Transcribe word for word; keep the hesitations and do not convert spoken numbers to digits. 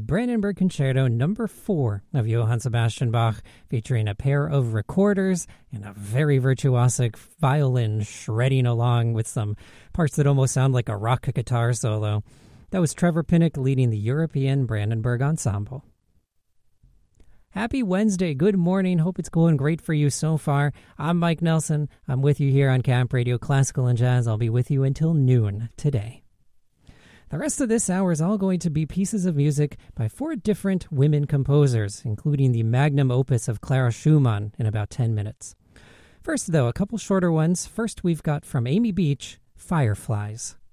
Brandenburg Concerto number four of Johann Sebastian Bach, featuring a pair of recorders and a very virtuosic violin shredding along with some parts that almost sound like a rock guitar solo. That was Trevor Pinnock leading the European Brandenburg Ensemble. Happy Wednesday. Good morning. Hope it's going great for you so far. I'm Mike Nelson. I'm with you here on Camp Radio Classical and Jazz. I'll be with you until noon today. The rest of this hour is all going to be pieces of music by four different women composers, including the magnum opus of Clara Schumann in about ten minutes. First, though, a couple shorter ones. First, we've got from Amy Beach, Fireflies.